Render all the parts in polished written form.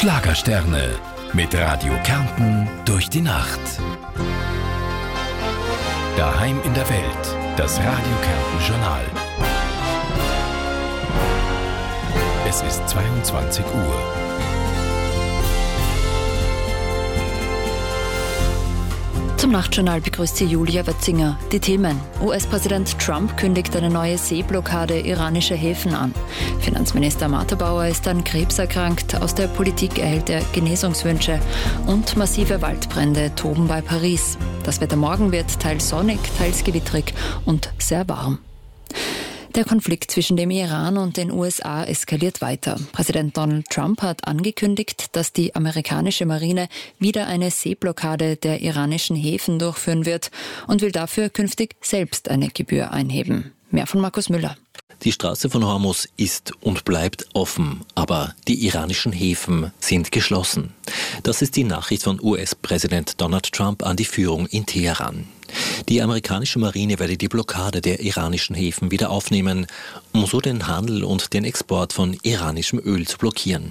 Schlagersterne mit Radio Kärnten durch die Nacht. Daheim in der Welt, das Radio Kärnten Journal. Es ist 22 Uhr. Zum Nachtjournal begrüßt Sie Julia Wetzinger. Die Themen: US-Präsident Trump kündigt eine neue Seeblockade iranischer Häfen an. Finanzminister Matterbauer ist an Krebs erkrankt. Aus der Politik erhält er Genesungswünsche. Und massive Waldbrände toben bei Paris. Das Wetter morgen wird teils sonnig, teils gewittrig und sehr warm. Der Konflikt zwischen dem Iran und den USA eskaliert weiter. Präsident Donald Trump hat angekündigt, dass die amerikanische Marine wieder eine Seeblockade der iranischen Häfen durchführen wird und will dafür künftig selbst eine Gebühr einheben. Mehr von Markus Müller. Die Straße von Hormuz ist und bleibt offen, aber die iranischen Häfen sind geschlossen. Das ist die Nachricht von US-Präsident Donald Trump an die Führung in Teheran. Die amerikanische Marine werde die Blockade der iranischen Häfen wieder aufnehmen, um so den Handel und den Export von iranischem Öl zu blockieren.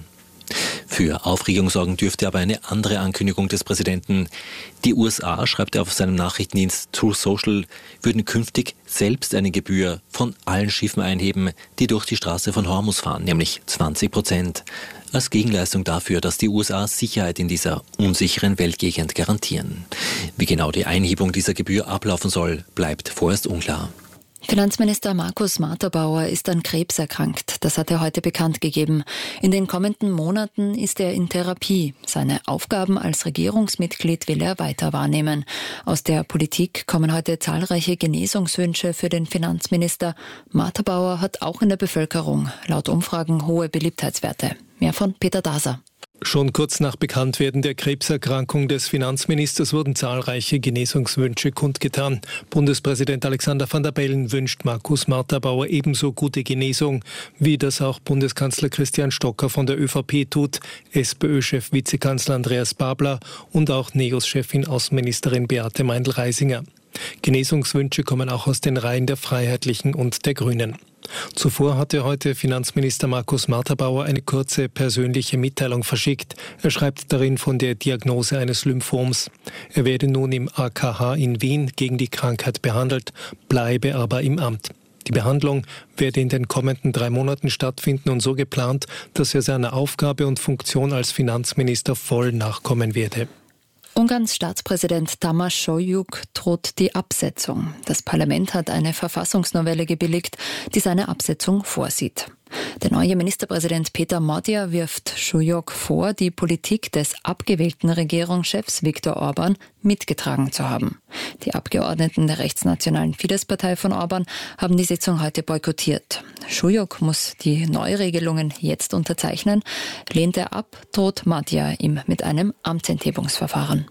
Für Aufregung sorgen dürfte aber eine andere Ankündigung des Präsidenten. Die USA, schreibt er auf seinem Nachrichtendienst Truth Social, würden künftig selbst eine Gebühr von allen Schiffen einheben, die durch die Straße von Hormuz fahren, nämlich 20%. Als Gegenleistung dafür, dass die USA Sicherheit in dieser unsicheren Weltgegend garantieren. Wie genau die Einhebung dieser Gebühr ablaufen soll, bleibt vorerst unklar. Finanzminister Markus Matterbauer ist an Krebs erkrankt. Das hat er heute bekannt gegeben. In den kommenden Monaten ist er in Therapie. Seine Aufgaben als Regierungsmitglied will er weiter wahrnehmen. Aus der Politik kommen heute zahlreiche Genesungswünsche für den Finanzminister. Matterbauer hat auch in der Bevölkerung laut Umfragen hohe Beliebtheitswerte. Mehr von Peter Daser. Schon kurz nach Bekanntwerden der Krebserkrankung des Finanzministers wurden zahlreiche Genesungswünsche kundgetan. Bundespräsident Alexander Van der Bellen wünscht Markus Matterbauer ebenso gute Genesung, wie das auch Bundeskanzler Christian Stocker von der ÖVP tut, SPÖ-Chef Vizekanzler Andreas Babler und auch NEOS-Chefin Außenministerin Beate Meindl-Reisinger. Genesungswünsche kommen auch aus den Reihen der Freiheitlichen und der Grünen. Zuvor hatte heute Finanzminister Markus Matterbauer eine kurze persönliche Mitteilung verschickt. Er schreibt darin von der Diagnose eines Lymphoms. Er werde nun im AKH in Wien gegen die Krankheit behandelt, bleibe aber im Amt. Die Behandlung werde in den kommenden 3 Monaten stattfinden und so geplant, dass er seiner Aufgabe und Funktion als Finanzminister voll nachkommen werde. Ungarns Staatspräsident Tamás Solyuk droht die Absetzung. Das Parlament hat eine Verfassungsnovelle gebilligt, die seine Absetzung vorsieht. Der neue Ministerpräsident Peter Magyar wirft Solyuk vor, die Politik des abgewählten Regierungschefs Viktor Orbán mitgetragen zu haben. Die Abgeordneten der rechtsnationalen Fidesz-Partei von Orbán haben die Sitzung heute boykottiert. Solyuk muss die Neuregelungen jetzt unterzeichnen. Lehnt er ab, droht Magyar ihm mit einem Amtsenthebungsverfahren.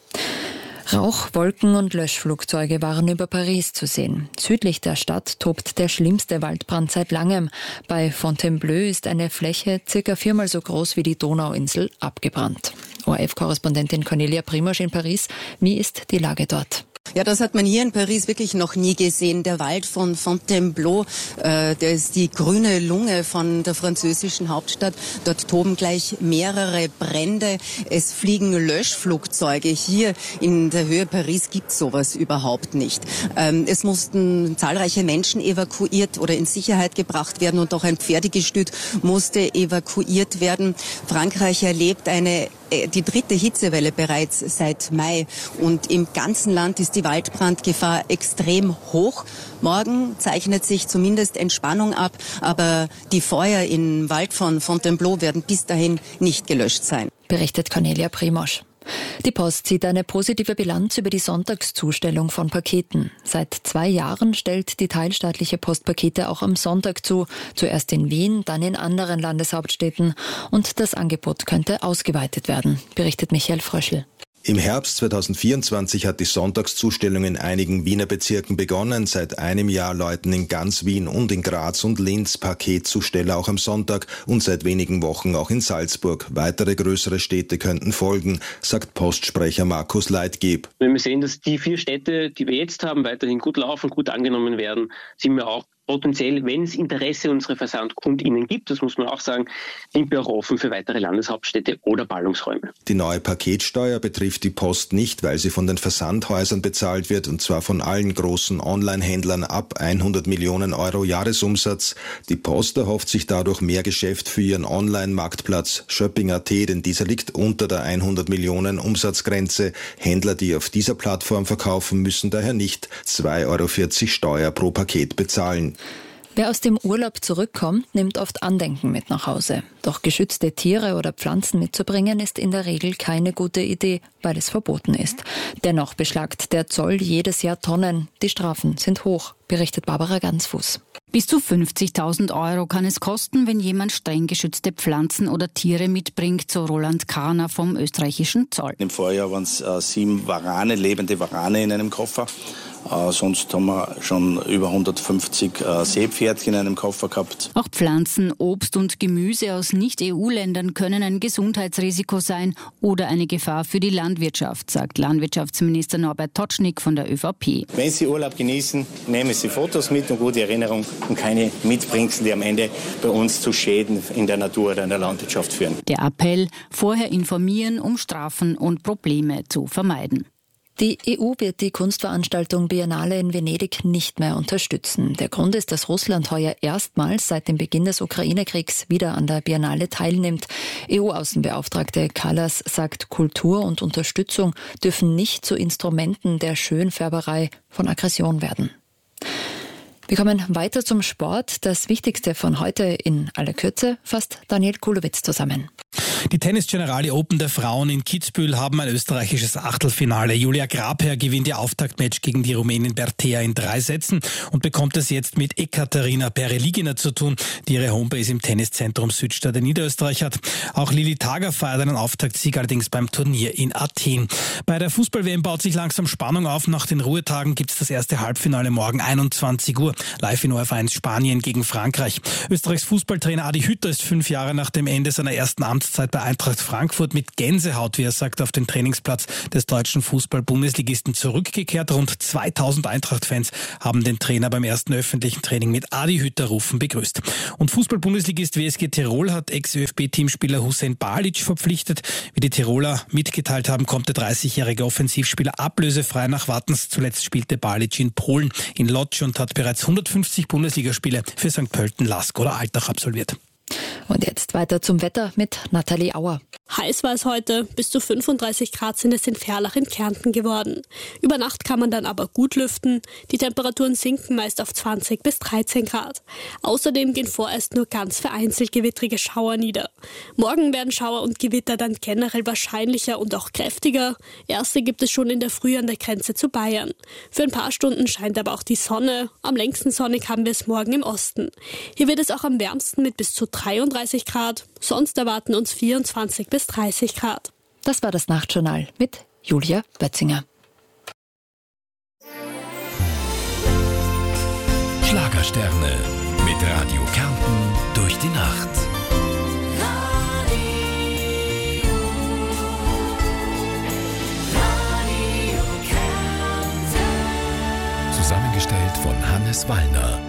Rauch, Wolken und Löschflugzeuge waren über Paris zu sehen. Südlich der Stadt tobt der schlimmste Waldbrand seit langem. Bei Fontainebleau ist eine Fläche circa 4-mal so groß wie die Donauinsel abgebrannt. ORF-Korrespondentin Cornelia Primosch in Paris. Wie ist die Lage dort? Ja, das hat man hier in Paris wirklich noch nie gesehen. Der Wald von Fontainebleau, der ist die grüne Lunge von der französischen Hauptstadt. Dort toben gleich mehrere Brände. Es fliegen Löschflugzeuge. Hier in der Höhe Paris gibt es sowas überhaupt nicht. Es mussten zahlreiche Menschen evakuiert oder in Sicherheit gebracht werden und auch ein Pferdegestüt musste evakuiert werden. Frankreich erlebt die 3. Hitzewelle bereits seit Mai und im ganzen Land ist die Waldbrandgefahr extrem hoch. Morgen zeichnet sich zumindest Entspannung ab, aber die Feuer im Wald von Fontainebleau werden bis dahin nicht gelöscht sein. Berichtet Cornelia Primosch. Die Post zieht eine positive Bilanz über die Sonntagszustellung von Paketen. Seit 2 Jahren stellt die teilstaatliche Post Pakete auch am Sonntag zu. Zuerst in Wien, dann in anderen Landeshauptstädten. Und das Angebot könnte ausgeweitet werden, berichtet Michael Fröschl. Im Herbst 2024 hat die Sonntagszustellung in einigen Wiener Bezirken begonnen. Seit einem Jahr läuten in ganz Wien und in Graz und Linz Paketzusteller auch am Sonntag und seit wenigen Wochen auch in Salzburg. Weitere größere Städte könnten folgen, sagt Postsprecher Markus Leitgeb. Wenn wir sehen, dass die 4 Städte, die wir jetzt haben, weiterhin gut laufen, gut angenommen werden, sind wir auch potenziell, wenn es Interesse unserer VersandkundInnen gibt, das muss man auch sagen, sind wir auch offen für weitere Landeshauptstädte oder Ballungsräume. Die neue Paketsteuer betrifft die Post nicht, weil sie von den Versandhäusern bezahlt wird, und zwar von allen großen Online-Händlern ab 100 Millionen Euro Jahresumsatz. Die Post erhofft sich dadurch mehr Geschäft für ihren Online-Marktplatz Shopping.at, denn dieser liegt unter der 100 Millionen Umsatzgrenze. Händler, die auf dieser Plattform verkaufen, müssen daher nicht 2,40 Euro Steuer pro Paket bezahlen. Wer aus dem Urlaub zurückkommt, nimmt oft Andenken mit nach Hause. Doch geschützte Tiere oder Pflanzen mitzubringen, ist in der Regel keine gute Idee, weil es verboten ist. Dennoch beschlagt der Zoll jedes Jahr Tonnen. Die Strafen sind hoch, berichtet Barbara Gansfuß. Bis zu 50.000 Euro kann es kosten, wenn jemand streng geschützte Pflanzen oder Tiere mitbringt, so Roland Kahner vom österreichischen Zoll. Im Vorjahr waren es 7 Warane, lebende Warane in einem Koffer. Sonst haben wir schon über 150 Seepferdchen in einem Koffer gehabt. Auch Pflanzen, Obst und Gemüse aus Nicht-EU-Ländern können ein Gesundheitsrisiko sein oder eine Gefahr für die Landwirtschaft, sagt Landwirtschaftsminister Norbert Totschnig von der ÖVP. Wenn Sie Urlaub genießen, nehmen Sie Fotos mit und gute Erinnerung und keine Mitbringsel, die am Ende bei uns zu Schäden in der Natur oder in der Landwirtschaft führen. Der Appell: vorher informieren, um Strafen und Probleme zu vermeiden. Die EU wird die Kunstveranstaltung Biennale in Venedig nicht mehr unterstützen. Der Grund ist, dass Russland heuer erstmals seit dem Beginn des Ukraine-Kriegs wieder an der Biennale teilnimmt. EU-Außenbeauftragte Kallas sagt, Kultur und Unterstützung dürfen nicht zu Instrumenten der Schönfärberei von Aggression werden. Wir kommen weiter zum Sport. Das Wichtigste von heute in aller Kürze fasst Daniel Kulowitz zusammen. Die Tennis Generali Open der Frauen in Kitzbühel haben ein österreichisches Achtelfinale. Julia Grabherr gewinnt ihr Auftaktmatch gegen die Rumänin Bertea in 3 Sätzen und bekommt es jetzt mit Ekaterina Pereligina zu tun, die ihre Homebase im Tenniszentrum Südstadt in Niederösterreich hat. Auch Lili Tager feiert einen Auftaktsieg, allerdings beim Turnier in Athen. Bei der Fußball-WM baut sich langsam Spannung auf. Nach den Ruhetagen gibt es das erste Halbfinale morgen 21 Uhr. Live in ORF1 Spanien gegen Frankreich. Österreichs Fußballtrainer Adi Hütter ist 5 Jahre nach dem Ende seiner ersten Amtszeit bei Eintracht Frankfurt mit Gänsehaut, wie er sagt, auf den Trainingsplatz des deutschen Fußball-Bundesligisten zurückgekehrt. Rund 2000 Eintracht-Fans haben den Trainer beim ersten öffentlichen Training mit Adi Hütter-Rufen begrüßt. Und Fußball-Bundesligist WSG Tirol hat Ex-ÖFB-Teamspieler Hussein Balic verpflichtet. Wie die Tiroler mitgeteilt haben, kommt der 30-jährige Offensivspieler ablösefrei nach Wartens. Zuletzt spielte Balic in Polen, in Lodz, und hat bereits 150 Bundesligaspiele für St. Pölten, Lask oder Altach absolviert. Und jetzt weiter zum Wetter mit Nathalie Auer. Heiß war es heute, bis zu 35 Grad sind es in Ferlach in Kärnten geworden. Über Nacht kann man dann aber gut lüften. Die Temperaturen sinken meist auf 20 bis 13 Grad. Außerdem gehen vorerst nur ganz vereinzelt gewittrige Schauer nieder. Morgen werden Schauer und Gewitter dann generell wahrscheinlicher und auch kräftiger. Erste gibt es schon in der Früh an der Grenze zu Bayern. Für ein paar Stunden scheint aber auch die Sonne. Am längsten sonnig haben wir es morgen im Osten. Hier wird es auch am wärmsten mit bis zu 33 Grad. Sonst erwarten uns 24 bis 30 Grad. Das war das Nachtjournal mit Julia Bötzinger. Schlagersterne mit Radio Kärnten durch die Nacht. Zusammengestellt von Hannes Wallner.